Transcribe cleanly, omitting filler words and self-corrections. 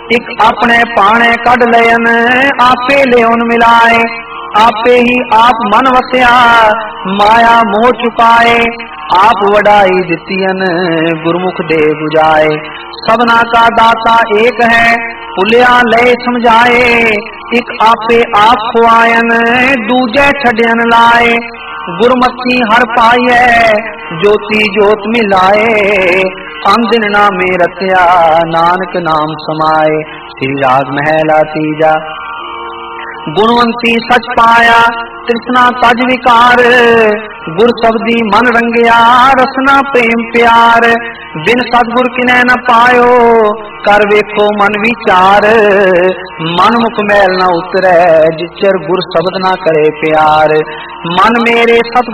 एक अपने पाने कढ लयन आपे लेउन मिलाए। आपे ही आप मन वसिया माया मोह चुकाए। आप वडाई दितियन गुरमुख दे बुझाए। सबना का दाता एक है भुलिया ले समझाए। एक आपे आप खुआयन दूजे छड़यन लाए। गुरमती हर पाइए ज्योति जोत मिलाए। अंदिन नामे रत्या नानक नाम समाए। श्री राग महला तीजा। गुणवंती सच पाया तृष्णा तज विकार। गुर शब्दी मन रंगया रसना प्रेम प्यार। बिन सतगुर किनै न पायो कर वेखो मन विचार। मन मुख मैल न उतरै जिचर गुर शब्द न करे प्यार। मन मेरे सत